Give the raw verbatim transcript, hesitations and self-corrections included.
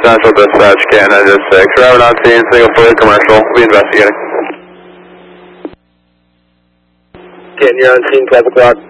Central Dispatch, Canada six. Driving on scene, single fleet commercial. We'll be investigating. Canton, you're on scene, twelve o'clock.